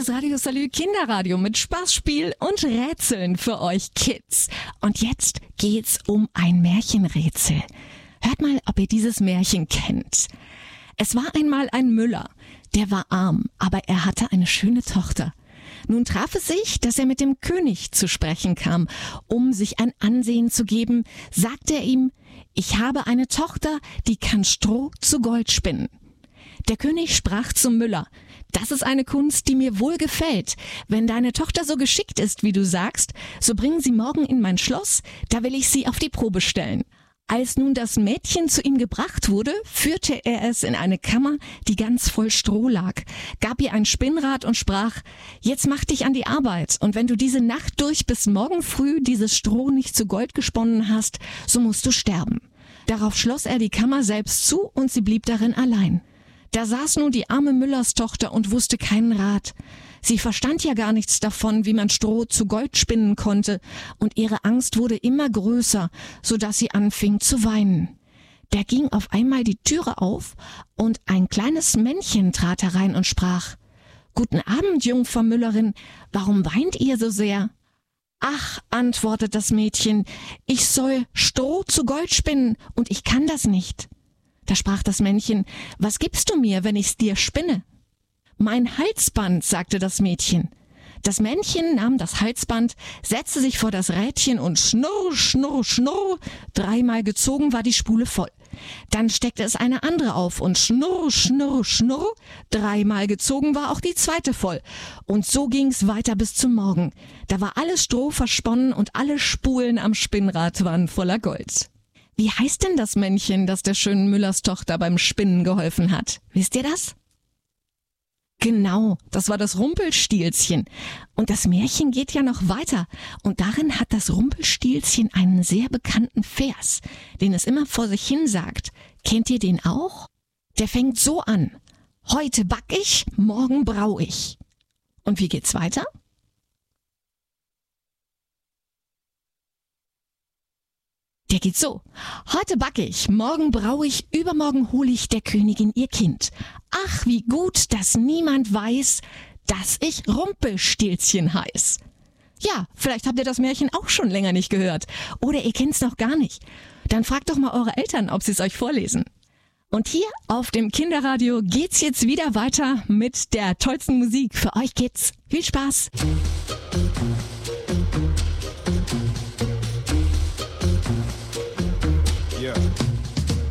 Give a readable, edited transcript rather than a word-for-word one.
das Radio Salü Kinderradio mit Spaß, Spiel und Rätseln für euch Kids. Und jetzt geht's um ein Märchenrätsel. Hört mal, ob ihr dieses Märchen kennt. Es war einmal ein Müller, der war arm, aber er hatte eine schöne Tochter. Nun traf es sich, dass er mit dem König zu sprechen kam. Um sich ein Ansehen zu geben, sagte er ihm: Ich habe eine Tochter, die kann Stroh zu Gold spinnen. Der König sprach zum Müller: Das ist eine Kunst, die mir wohl gefällt. Wenn deine Tochter so geschickt ist, wie du sagst, so bring sie morgen in mein Schloss, da will ich sie auf die Probe stellen. Als nun das Mädchen zu ihm gebracht wurde, führte er es in eine Kammer, die ganz voll Stroh lag, gab ihr ein Spinnrad und sprach: Jetzt mach dich an die Arbeit, und wenn du diese Nacht durch bis morgen früh dieses Stroh nicht zu Gold gesponnen hast, so musst du sterben. Darauf schloss er die Kammer selbst zu, und sie blieb darin allein. Da saß nun die arme Müllerstochter und wusste keinen Rat. Sie verstand ja gar nichts davon, wie man Stroh zu Gold spinnen konnte, und ihre Angst wurde immer größer, so dass sie anfing zu weinen. Da ging auf einmal die Türe auf, und ein kleines Männchen trat herein und sprach: Guten Abend, Jungfer Müllerin, warum weint ihr so sehr? Ach, antwortet das Mädchen, ich soll Stroh zu Gold spinnen, und ich kann das nicht. Da sprach das Männchen: Was gibst du mir, wenn ich's dir spinne? Mein Halsband, sagte das Mädchen. Das Männchen nahm das Halsband, setzte sich vor das Rädchen und schnurr, schnurr, schnurr, 3-mal gezogen war die Spule voll. Dann steckte es eine andere auf und schnurr, schnurr, schnurr, 3-mal gezogen war auch die zweite voll. Und so ging's weiter bis zum Morgen. Da war alles Stroh versponnen und alle Spulen am Spinnrad waren voller Gold. Wie heißt denn das Männchen, das der schönen Müllerstochter beim Spinnen geholfen hat? Wisst ihr das? Genau, das war das Rumpelstilzchen. Und das Märchen geht ja noch weiter. Und darin hat das Rumpelstilzchen einen sehr bekannten Vers, den es immer vor sich hin sagt. Kennt ihr den auch? Der fängt so an: Heute back ich, morgen brau ich. Und wie geht's weiter? Der geht so: Heute backe ich, morgen brau ich, übermorgen hol ich der Königin ihr Kind. Ach, wie gut, dass niemand weiß, dass ich Rumpelstilzchen heiß. Ja, vielleicht habt ihr das Märchen auch schon länger nicht gehört. Oder ihr kennt's noch gar nicht. Dann fragt doch mal eure Eltern, ob sie es euch vorlesen. Und hier auf dem Kinderradio geht's jetzt wieder weiter mit der tollsten Musik für euch Kids. Viel Spaß!